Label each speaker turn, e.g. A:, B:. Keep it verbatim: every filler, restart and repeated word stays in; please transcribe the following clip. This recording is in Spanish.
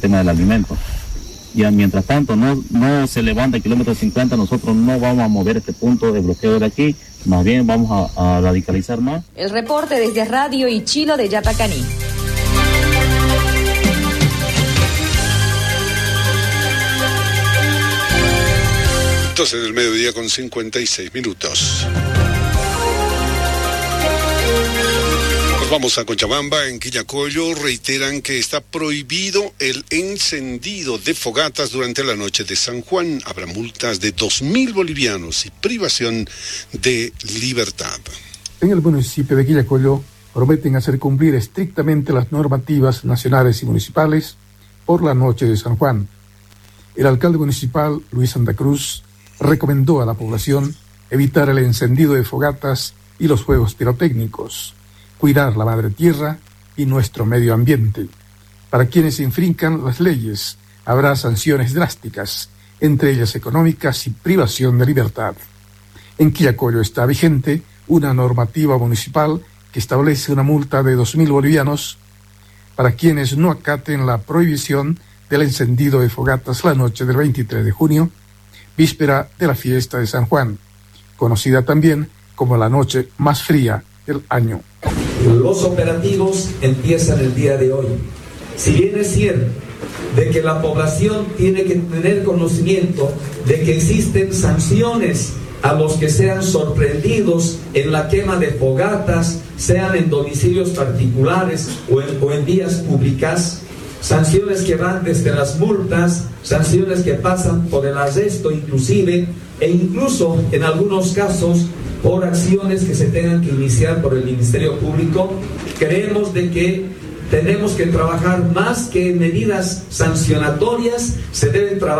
A: tema del alimento. Y mientras tanto no, no se levanta el kilómetro cincuenta, nosotros no vamos a mover este punto de bloqueo de aquí, más bien vamos a, a radicalizar más.
B: El reporte desde Radio Ichilo de Yapacaní.
C: doce del mediodía con cincuenta y seis minutos. Vamos a Cochabamba. En Quillacollo reiteran que está prohibido el encendido de fogatas durante la noche de San Juan. Habrá multas de dos mil bolivianos y privación de libertad.
D: En el municipio de Quillacollo prometen hacer cumplir estrictamente las normativas nacionales y municipales por la noche de San Juan. El alcalde municipal, Luis Santa Cruz, recomendó a la población evitar el encendido de fogatas y los juegos pirotécnicos, cuidar la madre tierra y nuestro medio ambiente. Para quienes infrinjan las leyes, habrá sanciones drásticas, entre ellas económicas y privación de libertad. En Quillacollo está vigente una normativa municipal que establece una multa de dos mil bolivianos para quienes no acaten la prohibición del encendido de fogatas la noche del veintitrés de junio, víspera de la fiesta de San Juan, conocida también como la noche más fría del año.
E: Los operativos empiezan el día de hoy. Si bien es cierto de que la población tiene que tener conocimiento de que existen sanciones a los que sean sorprendidos en la quema de fogatas, sean en domicilios particulares o en, o en vías públicas, sanciones que van desde las multas, sanciones que pasan por el arresto inclusive, e incluso en algunos casos por acciones que se tengan que iniciar por el Ministerio Público. Creemos de que tenemos que trabajar más que en medidas sancionatorias, se deben trabajar